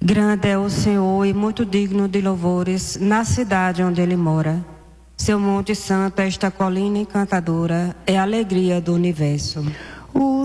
Grande é o Senhor e muito digno de louvores na cidade onde Ele mora. Seu Monte Santo, esta colina encantadora, é a alegria do universo.